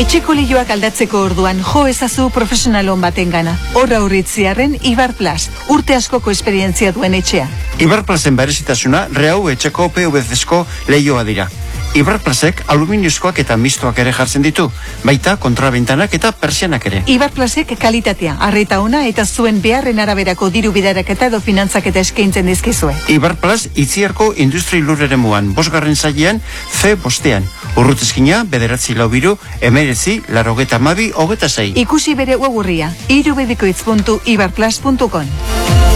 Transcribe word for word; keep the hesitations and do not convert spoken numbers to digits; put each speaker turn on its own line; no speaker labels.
Etxeko lehioak aldatzeko orduan jo ezazu profesionalon baten gana. Horra urritziarren Ibarplas, urte askoko esperientzia duen etxea.
Ibarplasen berezitasuna rehau etxeko P V C-ko lehioa dira. Ibarplasek aluminiozkoak eta mistoak ere jartzen ditu, baita kontrabentanak eta persianak ere.
Ibarplasek kalitatea, arreta ona eta zuen beharren araberako diru bidaraketa edo finantzaketa eskaintzen dizkizue.
Ibarplas Itziarko industri lurreremuan, bosgarren zailean, C bostean. Urrutezkina, bederatzi lau biru, emerezi, larogeta mabi, hogeta zei.
Ikusi bere webgurria, irubebikoitz puntu ibarplas puntu com.